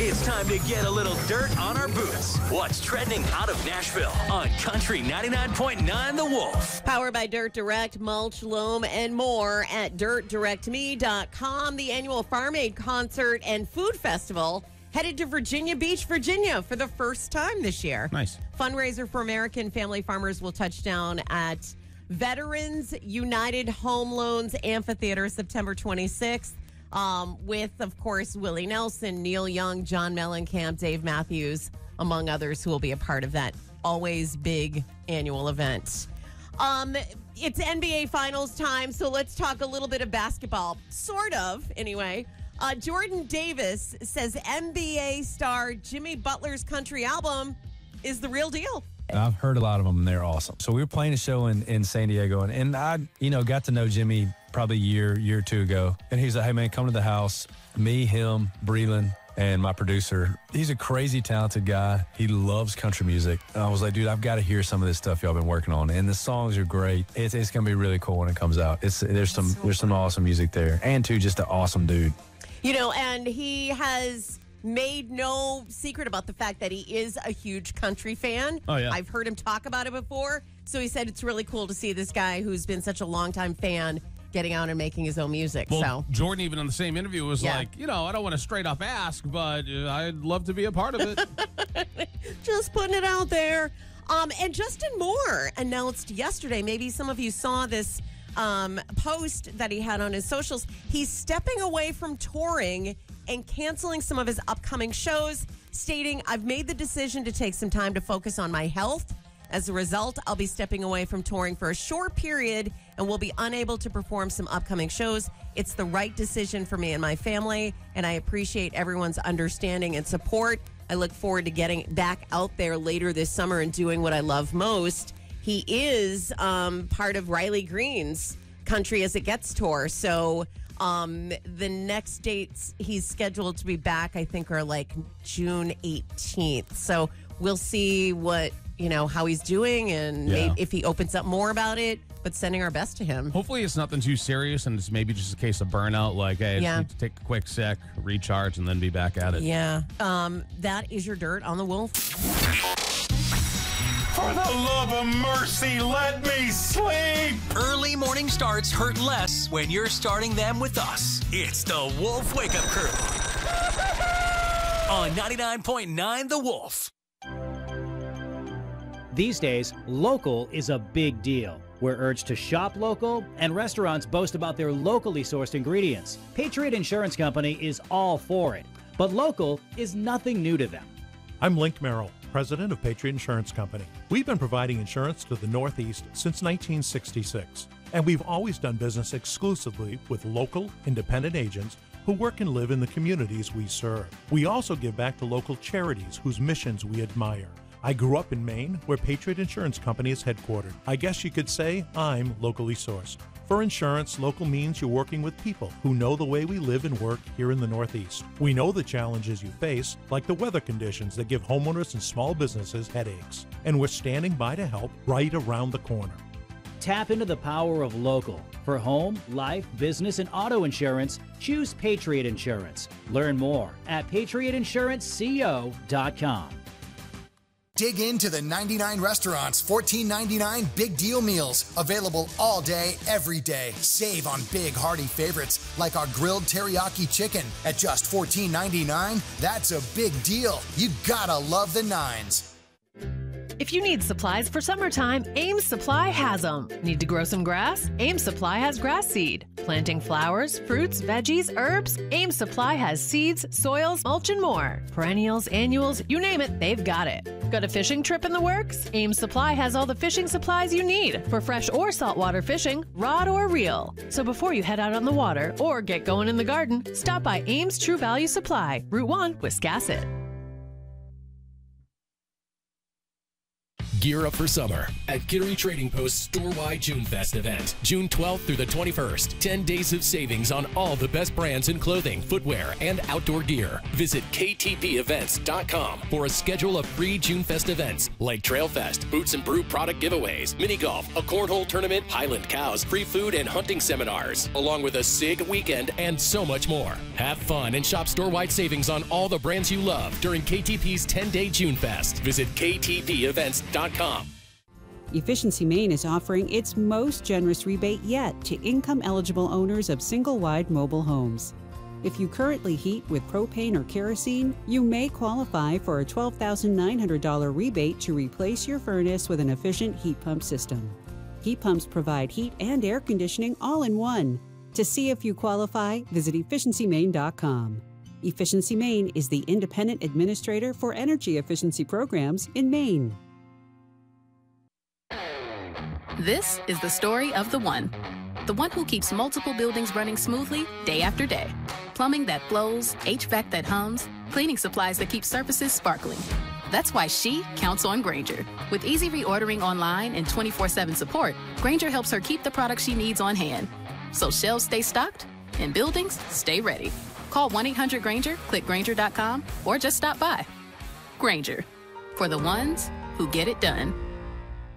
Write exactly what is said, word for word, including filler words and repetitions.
It's time to get a little dirt on our boots. What's trending out of Nashville on Country ninety-nine point nine The Wolf. Powered by Dirt Direct, mulch, loam, and more at dirt direct me dot com. The annual Farm Aid Concert and Food Festival headed to Virginia Beach, Virginia for the first time this year. Nice. Fundraiser for American family farmers will touch down at Veterans United Home Loans Amphitheater September twenty-sixth. Um, with, of course, Willie Nelson, Neil Young, John Mellencamp, Dave Matthews, among others who will be a part of that always big annual event. Um, it's N B A Finals time, so let's talk a little bit of basketball. Sort of, anyway. Uh, Jordan Davis says N B A star Jimmy Butler's country album is the real deal. I've heard a lot of them, and they're awesome. So we were playing a show in, in San Diego, and, and I, you know, got to know Jimmy probably a year, year or two ago. And he's like, hey, man, come to the house. Me, him, Breland, and my producer. He's a crazy talented guy. He loves country music. And I was like, dude, I've got to hear some of this stuff y'all been working on. And the songs are great. It's, it's going to be really cool when it comes out. It's There's some so there's some awesome music there. And, too, just an awesome dude. You know, and he has made no secret about the fact that he is a huge country fan. Oh, yeah. I've heard him talk about it before. So he said it's really cool to see this guy who's been such a longtime fan getting out and making his own music. Well, so Jordan, even on the same interview, was yeah. like, you know, I don't want to straight up ask, but uh, I'd love to be a part of it. Just putting it out there. Um, and Justin Moore announced yesterday, maybe some of you saw this um, post that he had on his socials. He's stepping away from touring and canceling some of his upcoming shows, stating, I've made the decision to take some time to focus on my health. As a result, I'll be stepping away from touring for a short period and will be unable to perform some upcoming shows. It's the right decision for me and my family, and I appreciate everyone's understanding and support. I look forward to getting back out there later this summer and doing what I love most. He is um, part of Riley Green's Country As It Gets tour, so um, the next dates he's scheduled to be back, I think, are like June eighteenth. So we'll see what, you know, how he's doing and Yeah. maybe if he opens up more about it, but sending our best to him. Hopefully it's nothing too serious and it's maybe just a case of burnout, like, hey, I just Yeah. need to take a quick sec, recharge, and then be back at it. Yeah. Um, that is your dirt on the Wolf. For the love of mercy, let me sleep! Early morning starts hurt less when you're starting them with us. It's the Wolf Wake Up Crew on ninety-nine point nine The Wolf. These days, local is a big deal. We're urged to shop local, and restaurants boast about their locally sourced ingredients. Patriot Insurance Company is all for it, but local is nothing new to them. I'm Link Merrill, president of Patriot Insurance Company. We've been providing insurance to the Northeast since nineteen sixty-six, and we've always done business exclusively with local, independent agents who work and live in the communities we serve. We also give back to local charities whose missions we admire. I grew up in Maine, where Patriot Insurance Company is headquartered. I guess you could say I'm locally sourced. For insurance, local means you're working with people who know the way we live and work here in the Northeast. We know the challenges you face, like the weather conditions that give homeowners and small businesses headaches. And we're standing by to help right around the corner. Tap into the power of local. For home, life, business, and auto insurance, choose Patriot Insurance. Learn more at patriot insurance co dot com. Dig into the ninety-nine restaurants, fourteen ninety-nine big deal meals. Available all day, every day. Save on big hearty favorites like our grilled teriyaki chicken at just fourteen ninety-nine. That's a big deal. You gotta love the nines. If you need supplies for summertime, Ames Supply has them. Need to grow some grass? Ames Supply has grass seed. Planting flowers, fruits, veggies, herbs? Ames Supply has seeds, soils, mulch, and more. Perennials, annuals, you name it, they've got it. Got a fishing trip in the works? Ames Supply has all the fishing supplies you need for fresh or saltwater fishing, rod or reel. So before you head out on the water or get going in the garden, stop by Ames True Value Supply, Route one, Wiscasset. Gear up for summer at Kittery Trading Post's store-wide June Fest event, June twelfth through the twenty-first. ten days of savings on all the best brands in clothing, footwear, and outdoor gear. Visit K T P events dot com for a schedule of free June Fest events like Trail Fest, Boots and Brew product giveaways, mini golf, a cornhole tournament, Highland Cows, free food and hunting seminars, along with a SIG weekend and so much more. Have fun and shop store-wide savings on all the brands you love during K T P's ten-day June Fest. Visit K T P events dot com. Efficiency Maine is offering its most generous rebate yet to income-eligible owners of single-wide mobile homes. If you currently heat with propane or kerosene, you may qualify for a twelve thousand nine hundred dollars rebate to replace your furnace with an efficient heat pump system. Heat pumps provide heat and air conditioning all in one. To see if you qualify, visit efficiency maine dot com. Efficiency Maine is the independent administrator for energy efficiency programs in Maine. This is the story of the one. The one who keeps multiple buildings running smoothly day after day. Plumbing that flows, H V A C that hums, cleaning supplies that keep surfaces sparkling. That's why she counts on Grainger. With easy reordering online and twenty-four seven support, Grainger helps her keep the products she needs on hand. So shelves stay stocked and buildings stay ready. Call one eight hundred Grainger, click Grainger dot com, or just stop by. Grainger, for the ones who get it done.